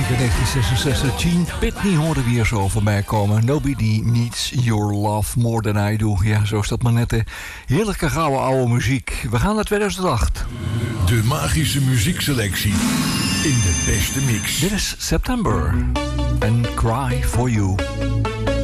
klassieker 1966. Gene Pitney hoorde we hier zo voorbij komen. Nobody needs your love more than I do. Ja, zo is dat maar net. Hè. Heerlijke gouden oude muziek. We gaan naar 2008. De magische muziekselectie in de beste mix. Dit is September. And Cry for You.